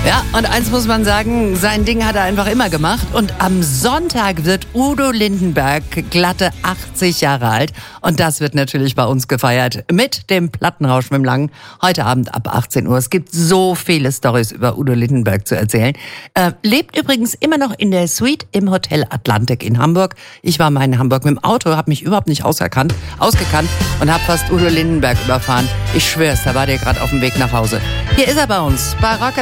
Ja, und eins muss man sagen, sein Ding hat er einfach immer gemacht. Und am Sonntag wird Udo Lindenberg glatte 80 Jahre alt. Und das wird natürlich bei uns gefeiert mit dem Plattenrausch mit dem Langen. Heute Abend ab 18 Uhr. Es gibt so viele Storys über Udo Lindenberg zu erzählen. Lebt übrigens immer noch in der Suite im Hotel Atlantik in Hamburg. Ich war mal in Hamburg mit dem Auto, habe mich überhaupt nicht ausgekannt und habe fast Udo Lindenberg überfahren. Ich schwör's, da war der gerade auf dem Weg nach Hause. Hier ist er bei uns, bei Rock